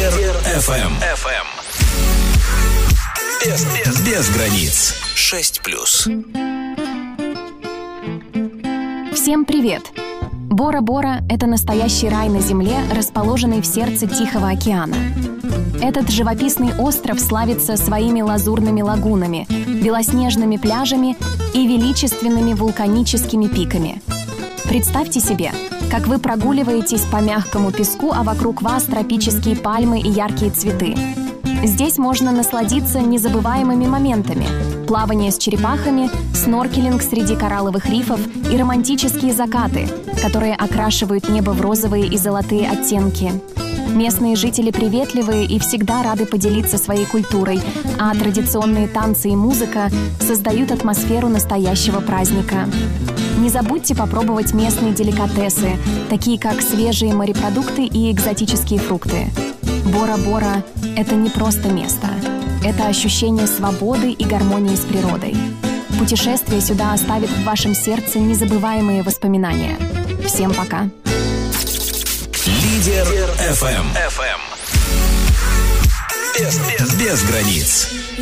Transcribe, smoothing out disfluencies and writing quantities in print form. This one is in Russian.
Лидер FM. Без границ. 6+. Всем привет! Бора-Бора — это настоящий рай на земле, расположенный в сердце Тихого океана. Этот живописный остров славится своими лазурными лагунами, белоснежными пляжами и величественными вулканическими пиками. Представьте себе, как вы прогуливаетесь по мягкому песку, а вокруг вас тропические пальмы и яркие цветы. Здесь можно насладиться незабываемыми моментами: плавание с черепахами, сноркелинг среди коралловых рифов и романтические закаты, которые окрашивают небо в розовые и золотые оттенки. Местные жители приветливые и всегда рады поделиться своей культурой, а традиционные танцы и музыка создают атмосферу настоящего праздника. Не забудьте попробовать местные деликатесы, такие как свежие морепродукты и экзотические фрукты. Бора-Бора — это не просто место. Это ощущение свободы и гармонии с природой. Путешествие сюда оставит в вашем сердце незабываемые воспоминания. Всем пока! Лидер FM. Без границ.